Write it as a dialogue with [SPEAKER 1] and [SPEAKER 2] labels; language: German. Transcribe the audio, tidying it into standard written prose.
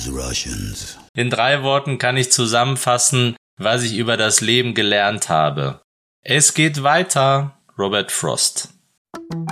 [SPEAKER 1] the Russians.
[SPEAKER 2] In 3 Worten kann ich zusammenfassen, was ich über das Leben gelernt habe. Es geht weiter, Robert Frost.